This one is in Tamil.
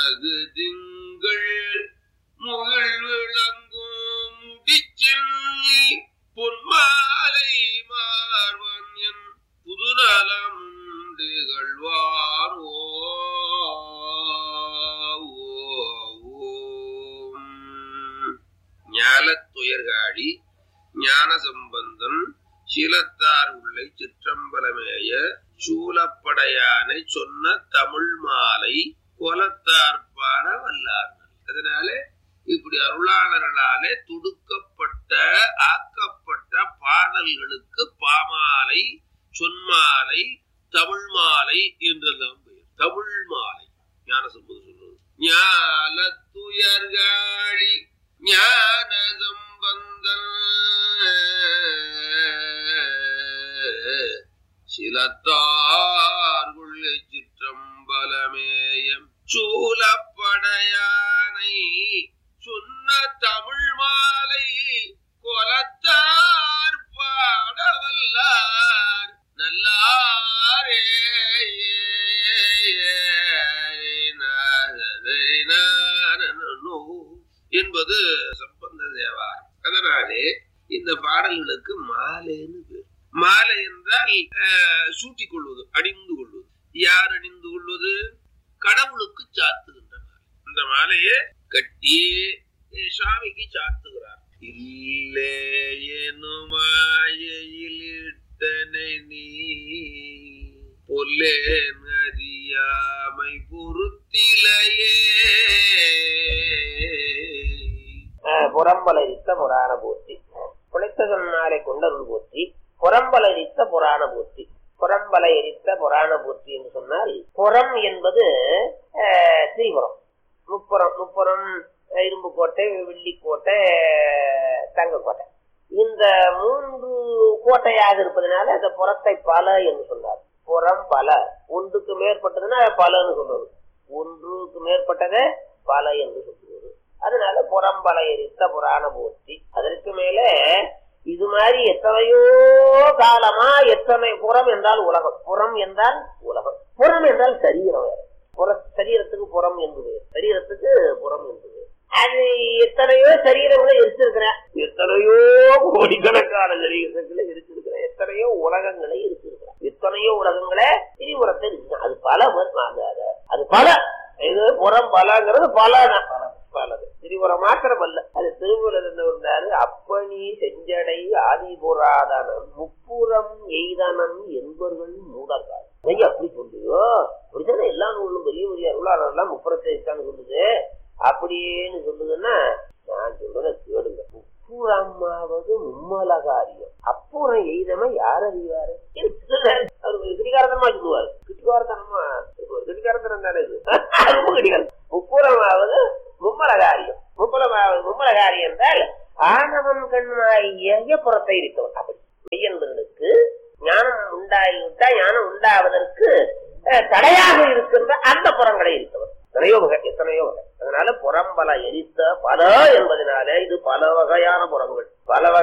மது திங்கள் முகில் விளங்கும் முடிச்சென்னி பொன்மாலை மார்வன் என் புதுநலம் திகழ்வாரோ. ஞாலத்துயர்காழி ஞான சம்பந்தன் சீலத்தார் உள்ளை சிற்றம்பலமேய சூலப்படையானை சொன்ன தமிழ் மாலை கோலத்தார் பாட வல்லார்கள். அதனால இப்படி அருளாளர்களாலே துடுக்கப்பட்ட ஆக்கப்பட்ட பாடல்களுக்கு பாமாலை, சொன்மாலை, தமிழ் மாலை என்றெல்லாம் பெயர். தமிழ் மாலை ஞான சம்பந்தம் சொல்றது. ஞாலத்துயர்காழி ஞான சம்பந்தன் சிலத்தார் உள்ளே சிற்றம்பலமேயம் சூலப்படையானை சொன்ன தமிழ் மாலை கொலத்தார் பாடவல்லார் நல்லாரே என்பது சம்பந்த தேவாரம். அதனாலே இந்த பாடல்களுக்கு மாலைன்னு பேர். மாலை என்றால் சூட்டிக் கொள்வது, அணிந்து கொள்வது. யார் அணிந்து கொள்வது? கடவுளுக்கு சாத்துகின்ற மாலை. இந்த மாலையை கட்டி சாமிக்கு சாத்துகிறார். இல்லே எனுமாயில் இட்டனை நீ பொல்லே அறியாமை பொறுத்திலையே. புறம்பலரித்த புராண போற்றி குலைத்த சொன்னாரை கொண்டருள் போற்றி புறம்பலரித்த புராண போற்றி. புறம்பலை எரித்த புராண போற்றி என்று சொன்னால் புறம் என்பது ஸ்ரீபுரம், முப்புறம். முப்புறம் இரும்பு கோட்டை, வெள்ளிக்கோட்டை, தங்கக்கோட்டை. இந்த 3 கோட்டையாக இருப்பதனால அந்த புறத்தை பல என்று சொன்னார். புறம் பல, ஒன்றுக்கு மேற்பட்டதுன்னா பலன்னு சொல்றது, ஒன்றுக்கு மேற்பட்டதை பல என்று சொல்லுவது. அதனால புறம்பலை எரித்த புராண போற்றி. அதற்கு மேல இது மாதிரி எத்தனையோ காலமா எத்தனை புறம் என்றால் உலகம், புறம் என்றால் உலகம், புறம் என்றால் சரீரம். சரீரத்துக்கு புறம் என்பது, சரீரத்துக்கு புறம் என்பது. அது எத்தனையோ சரீரங்களை எரிச்சிருக்கிறேன், எத்தனையோ கோடிக்கணக்கான சரீரங்களை எரிச்சிருக்கிறேன், எத்தனையோ உலகங்களை எரிச்சிருக்கிறேன், எத்தனையோ உலகங்களை திரிபுரத்தை இருக்கு. அது பல, அது பல. இது புறம் பலங்கிறது பலதான், பலது. திரிபுரம் மாத்திரம் அல்ல, அது திருமூலர் என்ன இருந்தாரு? அப்பனி செஞ்சடை ஆதிபுராதனன் முப்புறம் எய்தனன் என்பவர்கள் மூடர்கள். அப்படி சொல்லியோ, அப்படித்தானே எல்லா நூலும் பெரிய பெரிய அருளாளர்லாம் முப்புறத்தை இருக்கான்னு சொல்லுது. அப்படின்னு சொல்லுதுன்னா நான் சொல்றத கேளுங்க. முப்புறமாவது மும்மலகாரியம், அப்புறம் எய்தவன் யார் அறிவாரு? அவரு கிரிகாரத்தனமா சொல்லுவாரு. கிட்டிகாரத்தனமா கிட்டிகாரத்தனம் தானே இது, ரொம்ப கிட்டிகாரம். முப்புறமாவது மும்மலகாரியம், மும்மலகாரியம் என்றால் ஆணவன் கண்மாய புறத்தை இருக்கவன். அப்படி மெய்யன்பர்களுக்கு ஞானம் உண்டாகிவிட்டா ஞானம் உண்டாவதற்கு தடையாக இருக்கின்ற அந்த புறங்களை இருக்கவர். எத்தனையோ வகை. அதனால புறம்பல எரித்த பல என்பதனால இது பல வகையான புறங்கள், பல வகை